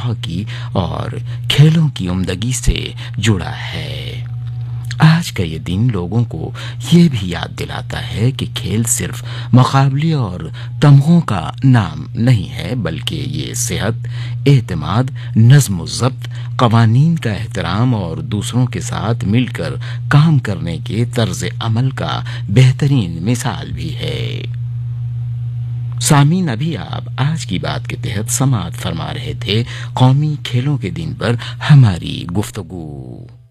Hockey और खेलों की उम्दगी से जुड़ा है। आज का ये दिन लोगों को ये भी याद दिलाता है कि खेल सिर्फ मुकाबले और तमगों का नाम नहीं है, बल्कि ये सेहत, एतमाद, नज़्म-ओ-ज़ब्त, कवानीन का एहतराम और दूसरों के साथ मिलकर काम करने के तर्ज अमल का बेहतरीन मिसाल भी है। सामीन, अभी आप आज की बात के तहत समाअत फरमा रहे थे कौमी खेलों के दिन पर हमारी गुफ्तगू।